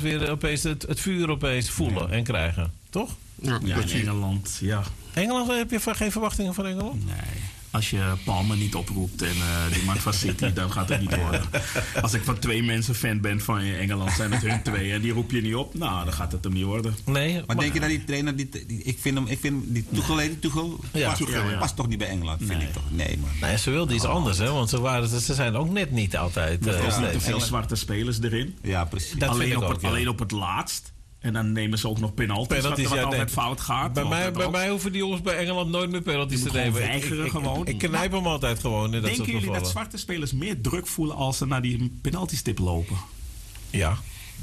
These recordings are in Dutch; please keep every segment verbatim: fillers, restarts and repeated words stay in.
weer opeens het, het vuur opeens voelen en krijgen. Toch? Ja, Ja, in Engeland, ja. Engeland, heb je geen verwachtingen van Engeland? Nee. Als je Palmer niet oproept en uh, die man van City, dan gaat het niet worden. Als ik van twee mensen fan ben van Engeland, zijn het hun twee. En die roep je niet op, nou, dan gaat het hem niet worden. Nee. Maar, Maar denk je dat die trainer, die, die, ik vind hem, ik vind hem, die Tuchel, die Tuchel Ja. past, Ja, ja. past toch niet bij Engeland, vind Nee. ik toch? Nee, man. nee, ze wilden iets anders, hè? Want ze, waren, ze ze zijn ook net niet altijd. Er eh, is niet te steeds. veel zwarte spelers erin. Ja, precies. Dat vind alleen, ik op ook, het, ja. alleen op het laatst. En dan nemen ze ook nog penalties, Penalties, wat, wat ja, altijd nee. fout gaat. Bij, mij, Altijd bij ook. mij hoeven die jongens bij Engeland nooit meer penalties Je te moet gewoon nemen. weigeren ik, ik, gewoon. Ik, ik knijp hem altijd gewoon in dat Denken soort jullie dat gevallen. zwarte spelers meer druk voelen als ze naar die penaltystip lopen? Ja.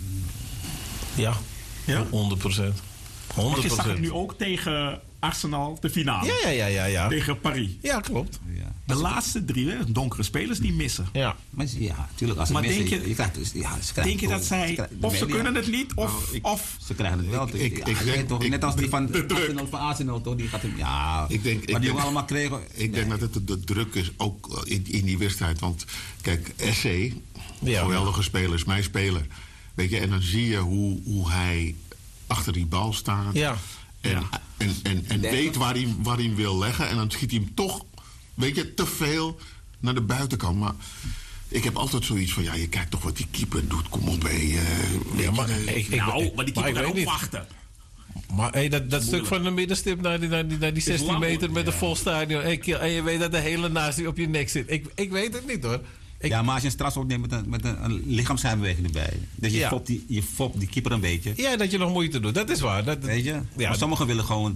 Ja. Ja? honderd procent. Want honderd je zag het procent. nu ook tegen Arsenal, de finale. Ja, ja, ja, ja, ja. Tegen Paris. Ja, klopt. Ja. De laatste drie, hè, donkere spelers, die missen. Ja. Maar ze- ja, tuurlijk. Als ze Maar missen, denk je- je krijgt, dus- ja, ze krijgen Denk je dat ze zij, krijgen- of ze ja. kunnen het niet, of... Nou, ik- of Ze krijgen het wel. Ik- Dus, ik- ja, ik je denk- weet toch, ik- net als die van de druk. Arsenal, van Arsenal, toch? Die gaat hem, ja. Ik denk- ik maar die denk- jongen allemaal kregen. Ik denk dat het de, de druk is ook in, in die wedstrijd. Want kijk, S C, Ja. geweldige speler, is mijn speler. Weet je, en dan zie je hoe, hoe hij achter die bal staat. Ja. En, Ja. en, en, en Denk weet ik. waar hij, waar hij hem wil leggen. En dan schiet hij hem toch, weet je, te veel naar de buitenkant. Maar ik heb altijd zoiets van, ja, je kijkt toch wat die keeper doet. Kom op, hé. eh, weet Ja, je, maar eh, ik, ik, nou, ik- maar die maar keeper ik kan weet ook niet. wachten. Maar hey, dat, dat stuk van de middenstip naar die, naar die, naar die zestien lang, meter hoor. met een vol stadion. En je- en je weet dat de hele natie op je nek zit. Ik, ik weet het niet hoor. Ik, Ja, maar als je een strafschop neemt met een, met een, een lichaamsbeweging erbij. Dus je, Ja. fopt die, je fopt die keeper een beetje. ja, dat je nog moeite doet. Dat is waar. Dat, Weet je? Ja, maar sommigen willen gewoon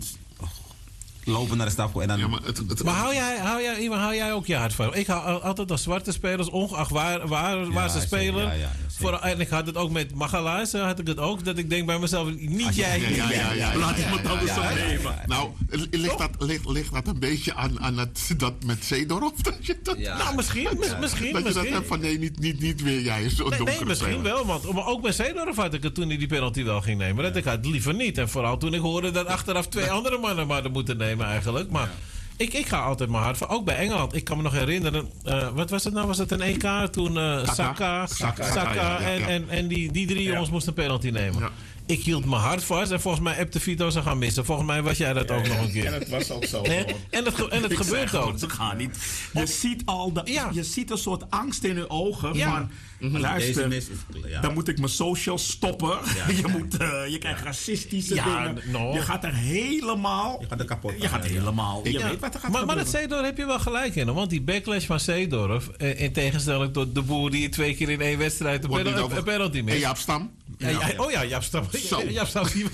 lopen naar de strafschop en dan... ja, maar het, het, Maar hou jij, hou, jij, Iwan, hou jij ook je hart van? Ik hou al- altijd als zwarte spelers, ongeacht waar, waar, waar ze zeker. spelen. Ja, ja, ja, zeker. Voor, en ik had het ook met Magalaes, had ik het ook. Dat ik denk bij mezelf, niet Als je- jij. ja, niet ja, jij. ja, ja, Laat ja, iemand ja, anders ja, het ja, ja. nemen. Nou, ligt dat, ligt, ligt dat een beetje aan, aan het, dat met Zeedorf? Dat je dat, Ja. Nou, misschien, mis- misschien, dat je dat misschien. hebt van nee, niet, niet, niet weer jij. Zo'n Nee, donkere nee, misschien speler. wel. Want maar ook bij Zeedorf had ik het toen hij die penalty wel ging nemen. Dat ik had het liever niet. En vooral toen ik hoorde dat achteraf twee andere mannen maar moeten nemen eigenlijk. Maar ik, ik ga altijd mijn hart van. Ook bij Engeland. Ik kan me nog herinneren. eh, wat was het nou? Was het een E K toen eh Saka, Saka, Saka, ja, ja, en, ja. en, en die, die drie jongens moesten een penalty nemen. Ja. Ik hield mijn hart vast. En volgens mij Epte Vito ze gaan missen. Volgens mij was jij dat ook nog een keer. En het was ook zo. Hè? En het, ge- en het Ik gebeurt zeg ook. gewoon, ze gaan niet. Je ziet al de, Ja. je ziet een soort angst in hun ogen Ja. van. Deze Luister, mis is... Ja. dan moet ik mijn social stoppen. je, moet, eh, je krijgt racistische Ja, dingen. no. Je gaat er helemaal. Je gaat er kapot Je gaat aan, ja. helemaal. Je Ja, weet wat er gaat maar, maar dat gebeuren. Zeedorf heb je wel gelijk in. hoor. Want die backlash van Zeedorf, eh, in tegenstelling tot de boer die twee keer in één wedstrijd een Wordt niet penal- over- een penalty En mist. Jaap Stam? Ja, ja, oh ja, Jaap Stam. Zo. Jaap Stam. die-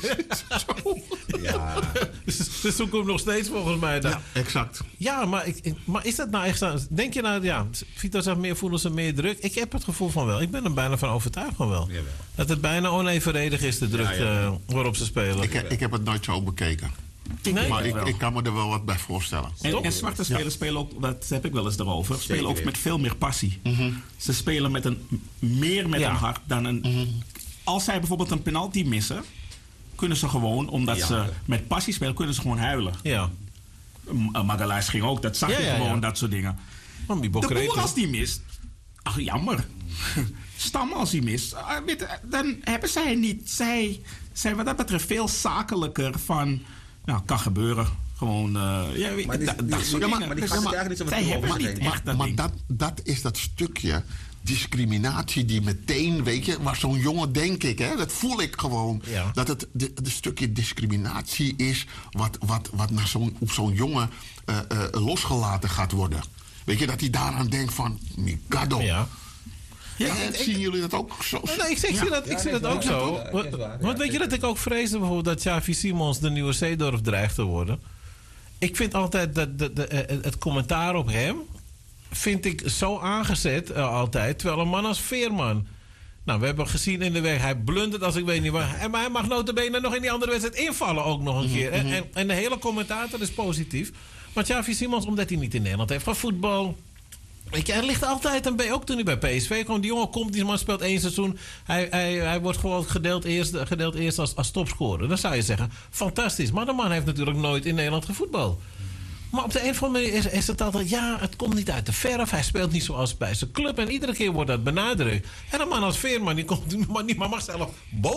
Ja. Dus ze zoeken hem nog steeds volgens mij. daar. Ja, exact. Ja, maar, ik, ik- maar is dat nou echt zo? Denk je nou, ja, Vito zegt meer, voelen ze meer druk? Ik heb het gevoel van wel. Ik ben er bijna van overtuigd van wel. Jawel. Dat het bijna onevenredig is, de druk Ja, ja. eh, waarop ze spelen. Ik, ik heb het nooit zo bekeken. Nee? Maar ik, wel. ik kan me er wel wat bij voorstellen. En, en zwarte spelers spelen ook, dat heb ik wel eens erover, spelen ook weten. met veel meer passie. Ze spelen met een, meer met Ja. een hart dan een. Als zij bijvoorbeeld een penalty missen, kunnen ze gewoon, omdat Ja. ze met passie spelen, kunnen ze gewoon huilen. Ja. M- uh, Magalhaes ging ook, dat zag Ja, je ja, gewoon, ja. dat soort dingen. Oh, die De Bokreet- boer als die mist, ach jammer. Stam als hij mist, ah, weet, je, dan hebben zij niet, zij zijn wat dat betreft veel zakelijker van, nou kan gebeuren. Gewoon, eh ja, weet, Maar die- dat, die- dat soort ja, maar- dingen. maar die Dus gasten eigenlijk niet zo met zij de hebben over niet zijn. echt dat Maar ding. dat, dat is dat stukje discriminatie die meteen, weet je, waar zo'n jongen, denk ik, hè, dat voel ik gewoon. Ja. Dat het de, de stukje discriminatie is wat, wat, wat naar zo'n, op zo'n jongen eh, eh, losgelaten gaat worden. Weet je, dat hij daaraan denkt van, Mikado. Ja. Ja, Eh, zien jullie dat ook zo? Nee, nee, ik, ik zie dat, ik Ja, zie nee, dat ook is waar. zo. Ja, dat Want, is waar. want Ja, weet je dat zeker. ik ook vreesde bijvoorbeeld dat Xavi Simons de nieuwe Zeedorf dreigt te worden? Ik vind altijd dat de, de, eh, het commentaar op hem vind ik zo aangezet eh, altijd. Terwijl een man als Veerman. Nou, we hebben gezien in de weg, hij blundert als ik weet niet waar. En maar hij mag notabene nog in die andere wedstrijd invallen ook nog een keer. En, en, en de hele commentator is positief. Maar Xavi Simons, omdat hij niet in Nederland heeft gevoetbal. Weet je, er ligt altijd een beetje, ook toen hij bij P S V kwam. Die jongen komt, die man speelt één seizoen. Hij, hij, hij wordt gewoon gedeeld eerst, gedeeld eerst als, als topscorer. Dan zou je zeggen, fantastisch. Maar de man heeft natuurlijk nooit in Nederland gevoetbal. Maar op de een of andere manier is, is het altijd, ja, het komt niet uit de verf. Hij speelt niet zoals bij zijn club. En iedere keer wordt dat benadrukt. En een man als Veerman, die, komt, maar die man mag zelf boven